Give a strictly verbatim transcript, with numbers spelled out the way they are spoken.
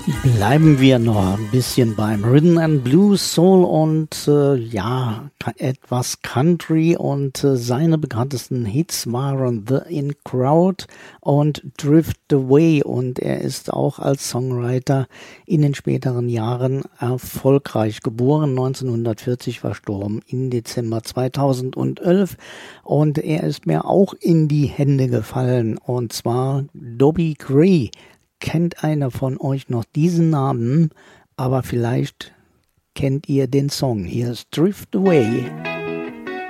Bleiben wir noch ein bisschen beim Rhythm and Blues, Soul und äh, ja, etwas Country und äh, seine bekanntesten Hits waren The In Crowd und Drift Away und er ist auch als Songwriter in den späteren Jahren erfolgreich geboren, neunzehnhundertvierzig, verstorben im Dezember zweitausendelf und er ist mir auch in die Hände gefallen und zwar Dobie Gray. Kennt einer von euch noch diesen Namen, aber vielleicht kennt ihr den Song. Hier ist Drift Away.